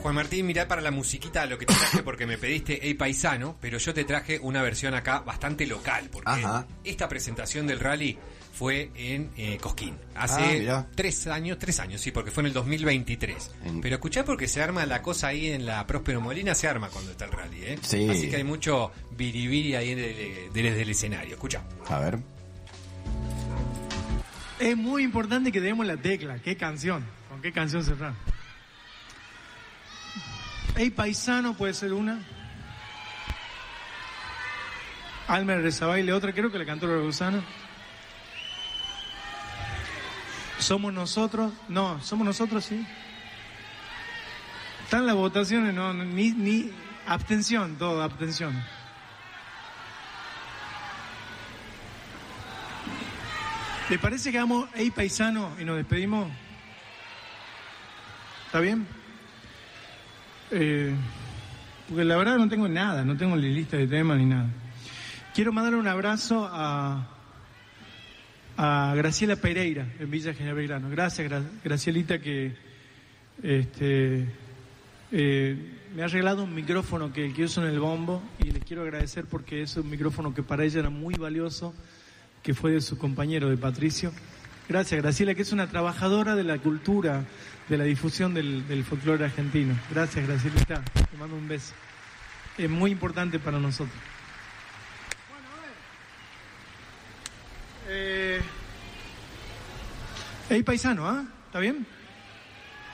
Juan Martín, mirá para la musiquita lo que te traje porque me pediste Hey Paisano, pero yo te traje una versión acá bastante local, porque esta presentación del rally fue en Cosquín, hace 3 años, sí, porque fue en el 2023. Pero escuchá porque se arma la cosa ahí en la Próspero Molina, se arma cuando está el rally, ¿eh? Sí. Así que hay mucho biribiri ahí desde el escenario, escuchá. A ver. Es muy importante que demos la tecla, ¿qué canción? ¿Con qué canción cerrar? Hey Paisano puede ser una. Alma de Rezabaile otra, creo que la cantó la Rosana. Somos nosotros, sí. Están las votaciones, no, ni abstención, todo abstención. ¿Le parece que hagamos Hey Paisano y nos despedimos? ¿Está bien? Porque la verdad no tengo nada, no tengo ni lista de temas ni nada. Quiero mandarle un abrazo a Graciela Pereira en Villa General Belgrano. Gracias, Gracielita, que me ha regalado un micrófono que uso en el bombo y le quiero agradecer porque es un micrófono que para ella era muy valioso, que fue de su compañero, de Patricio. Gracias, Graciela, que es una trabajadora de la cultura, de la difusión del folclore argentino. Gracias, Gracielita. Te mando un beso. Es muy importante para nosotros. Bueno, a ver. Hey Paisano, ¿ah? ¿Está bien?